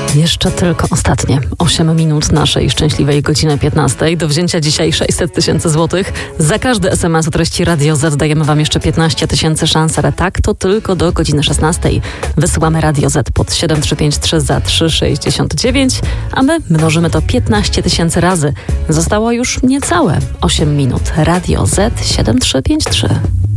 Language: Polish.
Jeszcze tylko ostatnie 8 minut naszej szczęśliwej godziny 15. Do wzięcia dzisiaj 600 000 złotych. Za każdy SMS o treści Radio Z dajemy Wam jeszcze 15 000 szans, ale tak to tylko do godziny 16. Wysyłamy Radio Z pod 7353 za 3,69, a my mnożymy to 15 000 razy. Zostało już niecałe 8 minut. Radio Z 7353.